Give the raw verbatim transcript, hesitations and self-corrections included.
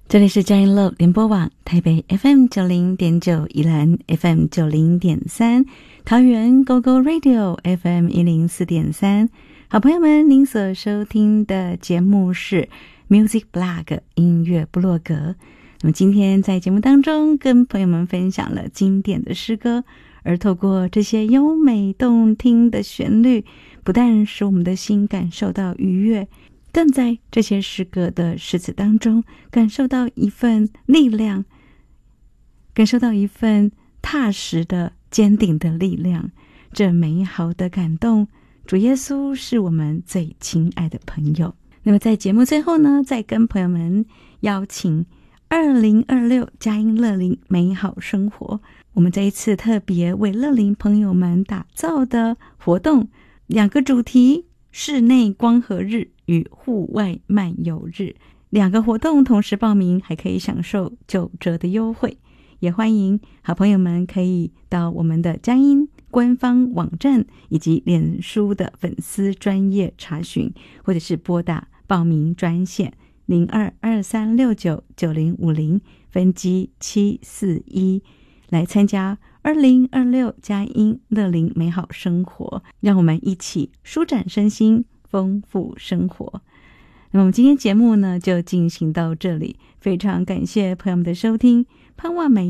这里是佳音乐联播网，台北 F M 九零点九，宜兰 F M 九零点三，桃园 Go Go Radio F M 一零四点三。好朋友们，您所收听的节目是 Music Blog 音乐部落格。那么今天在节目当中跟朋友们分享了经典的诗歌，而透过这些优美动听的旋律，不但使我们的心感受到愉悦，更在这些诗歌的诗词当中感受到一份力量，感受到一份踏实的坚定的力量，这美好的感动。主耶稣是我们最亲爱的朋友。那么在节目最后呢，再跟朋友们邀请二零二六佳音乐龄美好生活，我们这一次特别为乐龄朋友们打造的活动，两个主题：室内光合日与户外漫游日。两个活动同时报名，还可以享受九折的优惠。也欢迎好朋友们可以到我们的佳音官方网站以及脸书的粉丝专页查询，或者是拨打报名专线零二二三六九九零五零分机七四一，来参加二零二六佳音乐龄美好生活，让我们一起舒展身心，丰富生活。那么我们今天节目呢就进行到这里，非常感谢朋友们的收听，盼望每